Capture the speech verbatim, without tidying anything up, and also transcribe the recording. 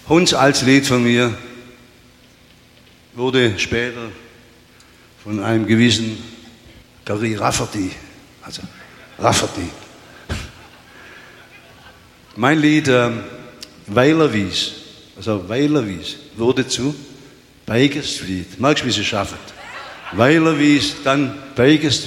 Hunds altes Lied von mir wurde später von einem gewissen Gary Rafferty, also Rafferty. Mein Lied ähm, Weilerwies, also Weilerwies, wurde zu Baker Street. Magst du, wie sie schaffen? Weilerwies, dann Baker Street.